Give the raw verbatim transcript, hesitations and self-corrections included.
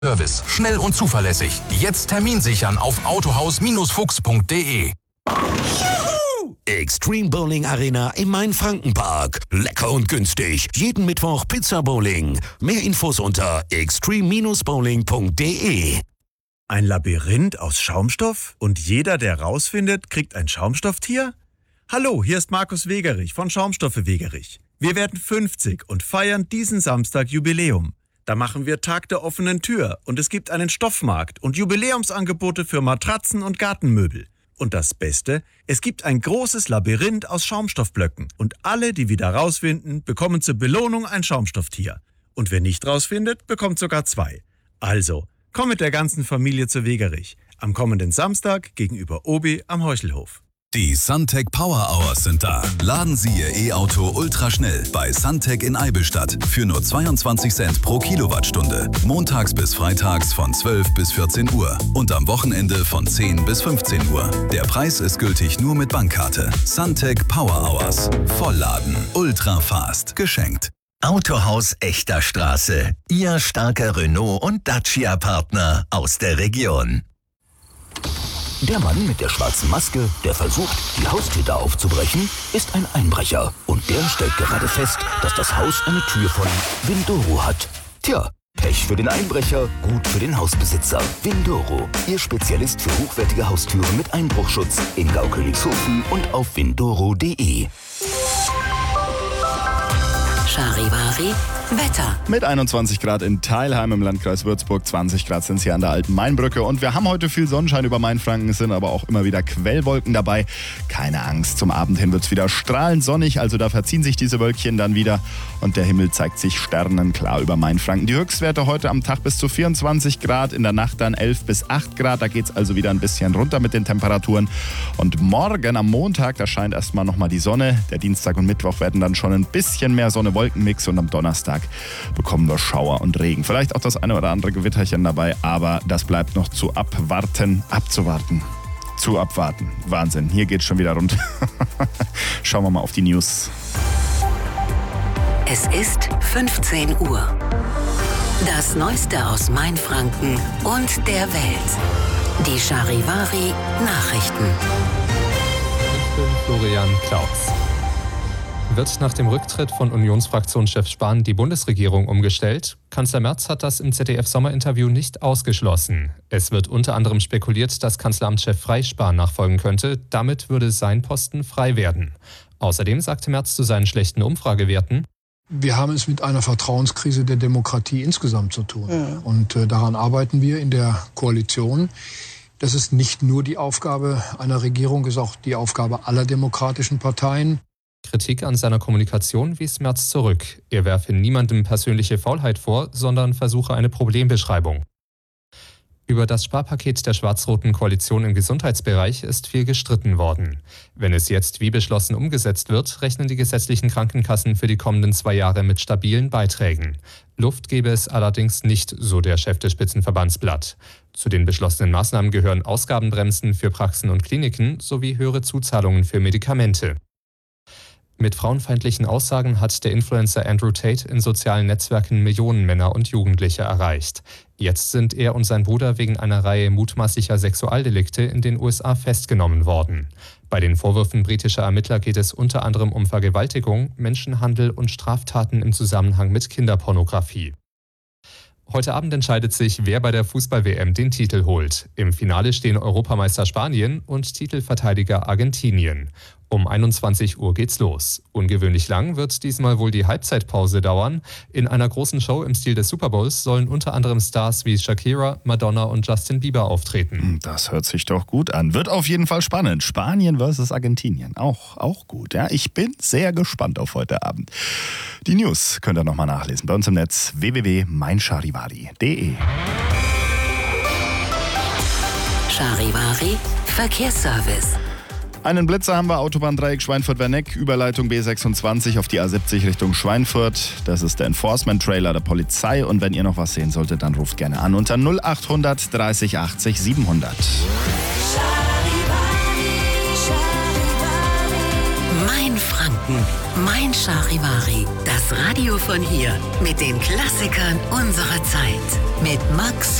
Service. Schnell und zuverlässig. Jetzt Termin sichern auf autohaus Fuchs punkt de. Extreme Bowling Arena im Main-Franken-Park. Lecker und günstig. Jeden Mittwoch Pizza Bowling. Mehr Infos unter extreme bowling punkt de. Ein Labyrinth aus Schaumstoff? Und jeder, der rausfindet, kriegt ein Schaumstofftier? Hallo, hier ist Markus Wegerich von Schaumstoffe Wegerich. Wir werden fünfzig und feiern diesen Samstag Jubiläum. Da machen wir Tag der offenen Tür und es gibt einen Stoffmarkt und Jubiläumsangebote für Matratzen und Gartenmöbel. Und das Beste, es gibt ein großes Labyrinth aus Schaumstoffblöcken und alle, die wieder rausfinden, bekommen zur Belohnung ein Schaumstofftier. Und wer nicht rausfindet, bekommt sogar zwei. Also, komm mit der ganzen Familie zu Wegerich. Am kommenden Samstag gegenüber Obi am Heuchelhof. Die Suntec Power Hours sind da. Laden Sie Ihr E-Auto ultraschnell bei Suntec in Eibenstadt für nur zweiundzwanzig Cent pro Kilowattstunde. Montags bis freitags von zwölf bis vierzehn Uhr und am Wochenende von zehn bis fünfzehn Uhr. Der Preis ist gültig nur mit Bankkarte. Suntec Power Hours. Vollladen. Ultra fast. Geschenkt. Autohaus Echter Straße. Ihr starker Renault- und Dacia-Partner aus der Region. Der Mann mit der schwarzen Maske, der versucht, die Haustür aufzubrechen, ist ein Einbrecher. Und der stellt gerade fest, dass das Haus eine Tür von Windoro hat. Tja, Pech für den Einbrecher, gut für den Hausbesitzer. Windoro, Ihr Spezialist für hochwertige Haustüren mit Einbruchschutz in Gaukönigshofen und auf windoro punkt de. Charivari Wetter. Mit einundzwanzig Grad in Teilheim im Landkreis Würzburg, zwanzig Grad sind es hier an der alten Mainbrücke. Und wir haben heute viel Sonnenschein über Mainfranken, es sind aber auch immer wieder Quellwolken dabei. Keine Angst, zum Abend hin wird es wieder strahlend sonnig, also da verziehen sich diese Wölkchen dann wieder und der Himmel zeigt sich sternenklar über Mainfranken. Die Höchstwerte heute am Tag bis zu vierundzwanzig Grad, in der Nacht dann elf bis acht Grad, da geht es also wieder ein bisschen runter mit den Temperaturen. Und morgen am Montag, da scheint erstmal nochmal die Sonne. Der Dienstag und Mittwoch werden dann schon ein bisschen mehr Sonne-Wolken-Mix und am Donnerstag bekommen wir Schauer und Regen. Vielleicht auch das eine oder andere Gewitterchen dabei, aber das bleibt noch zu abwarten, abzuwarten, zu abwarten. Wahnsinn, hier geht's schon wieder rund. Schauen wir mal auf die News. Es ist fünfzehn Uhr. Das Neueste aus Mainfranken und der Welt. Die Charivari Nachrichten. Ich bin Florian Klaus. Wird nach dem Rücktritt von Unionsfraktionschef Spahn die Bundesregierung umgestellt? Kanzler Merz hat das im Z D F-Sommerinterview nicht ausgeschlossen. Es wird unter anderem spekuliert, dass Kanzleramtschef Frey Spahn nachfolgen könnte. Damit würde sein Posten frei werden. Außerdem sagte Merz zu seinen schlechten Umfragewerten: Wir haben es mit einer Vertrauenskrise der Demokratie insgesamt zu tun. Ja. Und äh, daran arbeiten wir in der Koalition. Das ist nicht nur die Aufgabe einer Regierung, ist auch die Aufgabe aller demokratischen Parteien. Kritik an seiner Kommunikation wies Merz zurück. Er werfe niemandem persönliche Faulheit vor, sondern versuche eine Problembeschreibung. Über das Sparpaket der schwarz-roten Koalition im Gesundheitsbereich ist viel gestritten worden. Wenn es jetzt wie beschlossen umgesetzt wird, rechnen die gesetzlichen Krankenkassen für die kommenden zwei Jahre mit stabilen Beiträgen. Luft gebe es allerdings nicht, so der Chef des Spitzenverbandsblatt. Zu den beschlossenen Maßnahmen gehören Ausgabenbremsen für Praxen und Kliniken sowie höhere Zuzahlungen für Medikamente. Mit frauenfeindlichen Aussagen hat der Influencer Andrew Tate in sozialen Netzwerken Millionen Männer und Jugendliche erreicht. Jetzt sind er und sein Bruder wegen einer Reihe mutmaßlicher Sexualdelikte in den U S A festgenommen worden. Bei den Vorwürfen britischer Ermittler geht es unter anderem um Vergewaltigung, Menschenhandel und Straftaten im Zusammenhang mit Kinderpornografie. Heute Abend entscheidet sich, wer bei der Fußball-W M den Titel holt. Im Finale stehen Europameister Spanien und Titelverteidiger Argentinien. Um einundzwanzig Uhr geht's los. Ungewöhnlich lang wird diesmal wohl die Halbzeitpause dauern. In einer großen Show im Stil des Super Bowls sollen unter anderem Stars wie Shakira, Madonna und Justin Bieber auftreten. Das hört sich doch gut an. Wird auf jeden Fall spannend. Spanien versus Argentinien. Auch, auch gut. Ja, ich bin sehr gespannt auf heute Abend. Die News könnt ihr nochmal nachlesen bei uns im Netz w w w punkt mein charivari punkt de. Charivari Verkehrsservice. Einen Blitzer haben wir, Autobahndreieck Schweinfurt-Werneck, Überleitung B sechsundzwanzig auf die A siebzig Richtung Schweinfurt. Das ist der Enforcement-Trailer der Polizei und wenn ihr noch was sehen solltet, dann ruft gerne an unter null achthundert dreißig achtzig siebenhundert. Mein Franken, mein Charivari, das Radio von hier mit den Klassikern unserer Zeit. mit Max